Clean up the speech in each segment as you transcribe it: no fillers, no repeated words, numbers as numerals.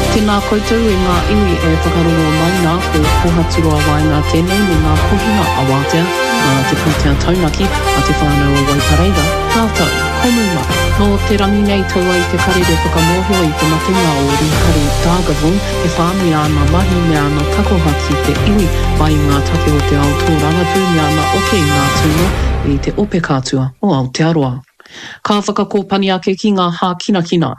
Tēnā koutou e ngā iwi e whakarongo mai nā ko Pohaturoa wai ngā tēnei me ngā kohinga awatea, ngā te pūtea taunaki a te whānau o Waipareira, tātou, komuma. Nō te rangi nei taua i te karere whakamohio i te matenga o Rihari Tāgavung, e whānui ana mahi me ana takohaki te iwi mai ngā take o te Aotearoa me ana oke i ngā tūna i te ope kātua o Aotearoa. Ka whakakōpani ake ki ngā hā kina.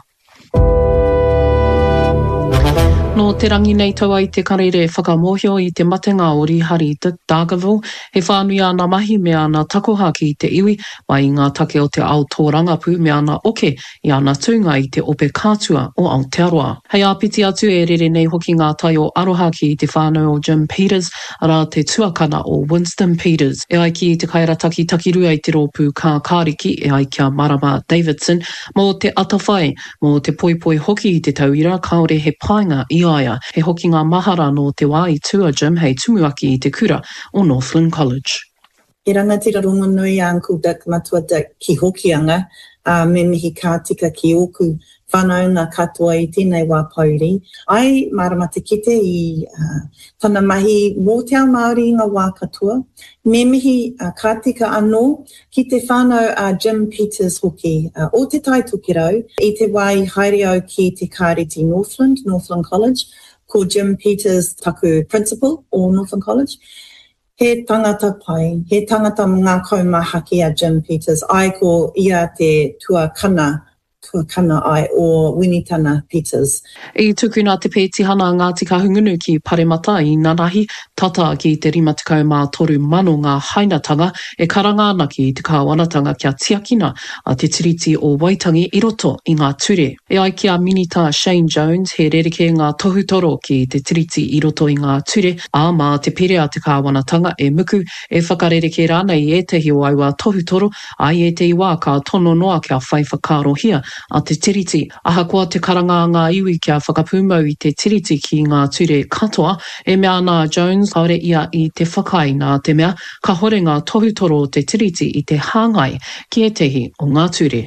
No te rangi nei taua i te karere whakamohio i te matenga o Rihari Tāgavung, he whānui ana mahi me ana takohaki i te iwi mai ngā take o te Aotearoa me ana oke i ana tūnga i te ope kātua o Aotearoa. Hei āpiti atu e rere nei hoki ngā tai o arohaki i te whānau o Jim Peters, ara te tuakana o Winston Peters. E ai ki i te kairataki takirua i te rōpū kā kāriki e ai kia Marama Davidson, mō te atawhai, mō te poipoi hoki i te tauira, kaore he painga i aia, he hoki ngā mahara no te wā i tua Jim hei tumuaki i te kura o Northland College. I rangatira rongo nui a Uncle Dick, matua Dick ki hokianga, me mihi kā tika ki oku whanau ngā katoa i tēnei wā pauri. Ai marama te kite i tana mahi mō te ao Māori ngā wā katoa. Me mihi kā tika anō ki te whanau Jim Peters hoki. O te tai tukirau, i te wai haere au ki te kāreti Northland College, ko Jim Peters taku principal o Northland College. He tangata pai, he tangata ngā kaumahaki a Jim Peters, ai ko ia te tuakana ai o Winitana Peters. I tukuna te pētihana Ngāti Kahungunu ki Paremata i Nanahi, tata ki te 53 mano ngā hainatanga e karangānaki i te kāwanatanga kia tiakina a te tiriti o Waitangi i roto i ngā ture. E ai kia Minita Shane Jones he rereke ngā tohutoro ki te tiriti i roto i ngā ture, a mā te pere a te kāwanatanga e muku e whakarereke rāna i etahi o aiwa tohutoro, ai e te iwā ka tono noa kia whai whakarohia a te tiriti. Aha koa te karanga ngā iwi kia whakapūmau i te tiriti ki ngā ture katoa, e mea nā Jones haere ia i te whakai nā te mea, ka hore ngā tohutoro o te tiriti i te hāngai ki etehi o ngā ture.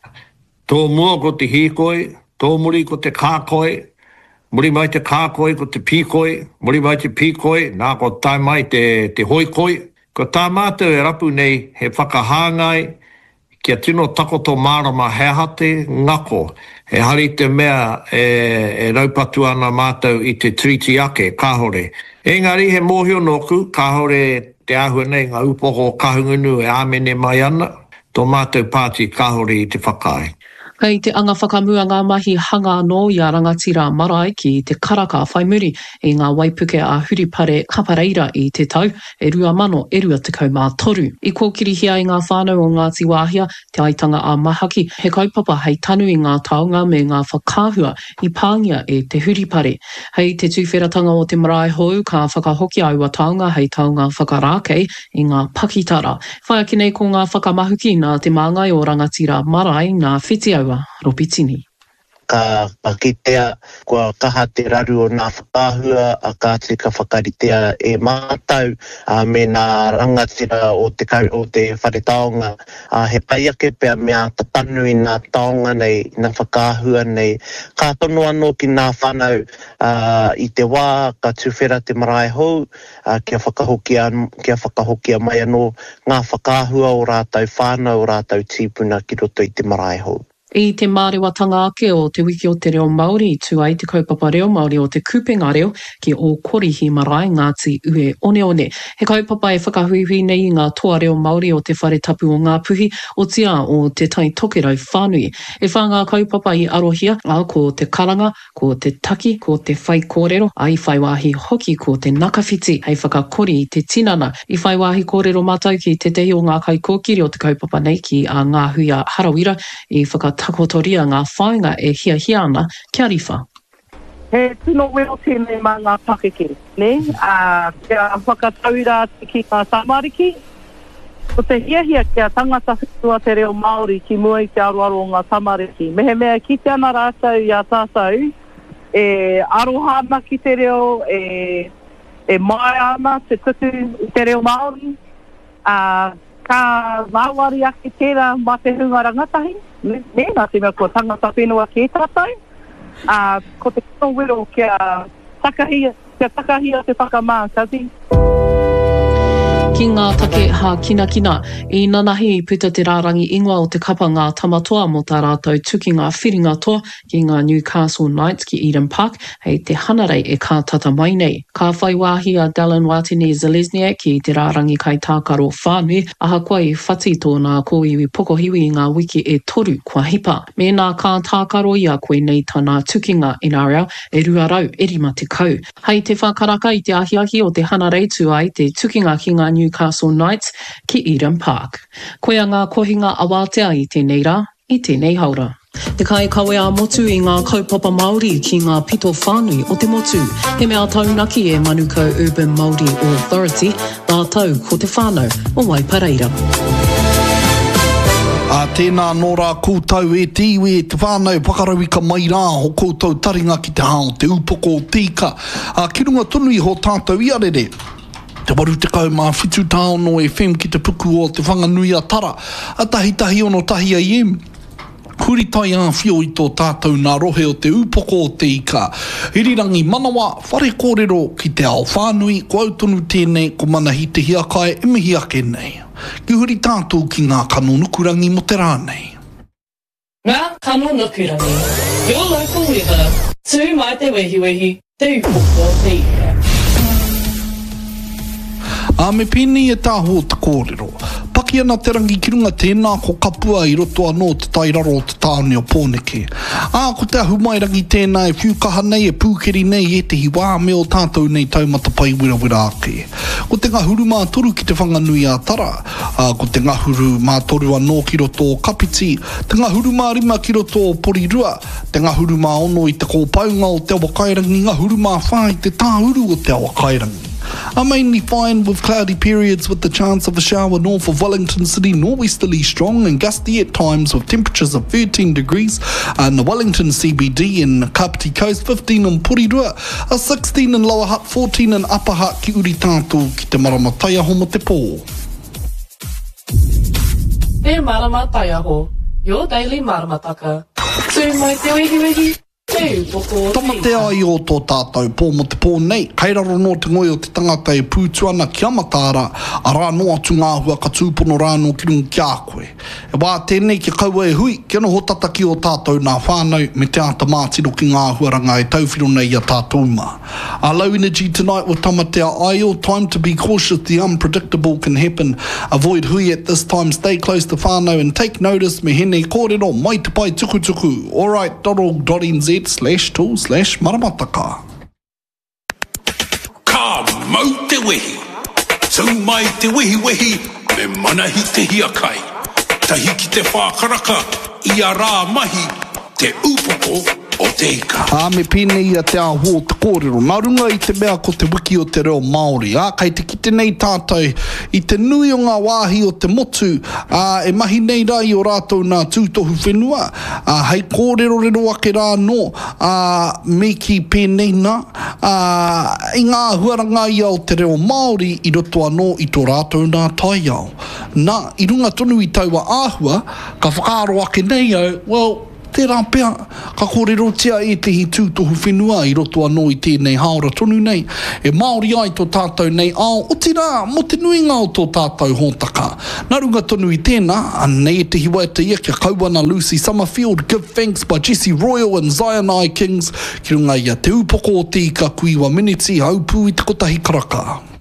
Tō mua ko te hīkoi, tō muri ko te kākoi, muri mai te kākoi ko te pīkoi, muri mai te pīkoi, nā ko tai mai te hoikoi. Ko tā mātou e rapu nei he whakahāngai, kia tino takoto mārama hehate ngako, he hari te mea e raupatu ana mātou i te treaty ake, kāhore. Engari he mōhio noku, kāhore te ahua nei ngā upoko kahungunu e āmene mai ana, tō mātou pāti kāhore i te whakai. Kei te anga whakamua ngā mahi hanga anō i a rangatira marae ki te karaka whai muri i ngā waipuke a Huripare Kapareira i te tau e 2023. I kōkirihia i ngā whānau o Ngāti Wāhia, te aitanga a Mahaki, he kaupapa hei tanu i ngā taonga me ngā whakāhua i pāngia e te Huripare. Hei te tūwheratanga o te marae hou ka whakahoki aua taonga hei taonga whakarākei i ngā pakitara. Whai ake nei ko ngā whakamahuki nā te māngai o rangatira marae ngā whiti aua Ropitini. Ka pakitea kua kaha te raru o nā whakāhua a ka tika whakaritea e mātau me nā rangatira o te wharetaonga. He pai ake pia mea tatanu i nā taonga nei, nā whakāhua nei. Ka tono anō ki nā whanau i te wā, ka tuwhera te marae hou, kia whakahokia mai anō ngā whakāhua o rātau whānau o rātau tīpuna ki roto i te marae hou. I te mārewatanga ake o te wiki o te reo Māori i tū ai te kaupapa reo Māori o te kupenga reo ki o korihi marae Ngāti Ue Oneone. He kaupapa e whakahuihui nei ngā toa reo Māori o te whare tapu o ngā puhi o tia o te tai tokerau whānui. E whā ngā kaupapa i arohia ko te karanga, ko te taki, ko te whai kōrero, ai whai wāhi hoki ko te nakawhiti, hei whakakori i te tinana. I whai wāhi kōrero mātau ki te tehi o ngā kai kōkiri o te kaupapa nei ki a ngā hui a Harawira i whakatakotoria ngā whainga e hia ana kia riwha. He tino weo tēnei mā ngā pakeke, ne? Kia whakatauira ki ngā samariki. Ko te hiahia kia tangata whitua te reo Māori ki mua i te aroaro o ngā samariki. Mehe mea ki te ana rātau i a tātou, e arohana ki te reo, e mai ana te tuku i te reo Māori. Ka ngāwari ake tērā mā te hunga rangatahi. Ne, nā te mea kua tangata whenua ki tātou. Ko te kino wero kia takahia te whakamātati. Ki ngā take ha kina, I nanahi puta te rārangi ingoa o te kapa ngā tamatoa mo tā rātou tuki ngā whiringa toa ki ngā Newcastle Knights ki Eden Park, hei te hanarei e kā tata mai nei. Ka whai wāhi a Dallin Watene-Zelezniak ki te rārangi kai tākaro whānui, aha koe I whati tōna kōiwi pokohiwi I ngā wiki e toru kua hipa. Me nā kā tākaro I a koe nei tāna tukinga NRL e ruarau erima te kau. Hei te whakaraka I te ahiahi o te hanarei tua I te tukinga ki ngā Newcastle Knights ki Eden Park. Koia ngā kohinga awatea I tēnei rā, I tēnei haura. Te kai kawe a motu I ngā kaupapa Māori ki ngā pito whānui o te motu. He mea taunaki e Manukau Urban Māori Authority, nā tau ko te whānau o Waipareira. A tēnā nō rā koutou e tīwe e te whānau whakarau ka mai rā ho koutou taringa ki te hao te upoko o tīka. Ki runga tonu I ho tātou I arere. Te waru te kau mā whitu tāono e whem ki te puku o te whanganui a tara. A tahi ono tahi a iem. Huri tai a whio I tō tātou nā rohe o te upoko o te ika. Irirangi manawa, whare kōrero ki te ao whānui, ko autonu tēnei, ko manahi te hiakai, e mihi ake nei. Ki huri tātou ki ngā kano nukurangi mo te rānei. Ngā kano nukurangi. Your local weather. Tū mai te wehiwehi, te upoko o te ika. A me pēnei e tāho te kōrero. Paki ana te rangi ki runga tēnā ko kapua I roto anō te tairaro o te tāone o Pōneke. Ko te ahu mai rangi tēnā e whiukaha nei e pūkeri nei e te hiwā me o tātou nei taumata pai wira ake. Ko te ngahuru mā toru ki te whanganui a tara. Ko te ngahuru mā toru anō ki roto o Kapiti. Te ngahuru mā rima ki roto o Porirua. Te ngahuru mā ono I te kōpaunga o te awakairangi. Ngahuru mā whai te tāuru o te awakairangi. are mainly fine with cloudy periods with the chance of a shower north of Wellington City, norwesterly strong and gusty at times with temperatures of 13 degrees in the Wellington CBD and Kapiti Coast, 15 in Porirua, 16 in Lower Hutt, 14 in Upper Hutt ki uri tātou ki te marama taiaho mo te pō. Te marama taiaho, your daily maramataka. Tū mai te wehiwehi. Tamate ai o tō tātou pō mo te pō nei. Kairaro no te ngoi o te tangata e pūtuana ki amatāra a rā noa tungāhua ka tūpono rāno ki rungu ki a koe. E wā tēnei ki kaua e hui, ki ana ho tataki o tātou nā whānau me te ata mātiro ki ngā huaranga e tauwhiro nei a tātou mā. A low energy tonight with tamatea ai o time to be cautious, the unpredictable can happen. Avoid hui at this time, stay close to whānau and take notice me hene kōrero mai te pai tukutuku. alright.org.nz/tool/maramataka. Ka mau te wehi, tau mai te wehi wehi, me manahi te hiakai. Tahi ki te whākaraka, I a rā mahi, te upoko o te ika. Me pēnei a te aho te kōrero. Nā runga I te mea ko te wiki o te reo Māori. Kei te kite nei tātou I te nui o ngā wāhi o te motu. E mahi nei rai o rātou nā tūtohu whenua. Hei kōrero rero ake rā no. Me ki pēnei nā. I ngā huaranga ia o te reo Māori I roto anō I tō rātou nā taiao. Nā, I runga tonu I taua āhua, ka whakaaro ake nei au, well, tērā pia, ka kōrero tia e te hi tūtohu whenua I roto anō I tēnei haora tonu nei. E Māori ai tō tātou nei ao, o te rā, mo te nuinga o tō tātou hōtaka. Nā runga tonu I tēnā, anei e te hiwa e te ia kia kauana Lucy Summerfield, Give Thanks by Jesse Royal and Zion I Kings, ki runga ia te upoko o te ika kuiwa miniti, haupū I te kotahi karaka.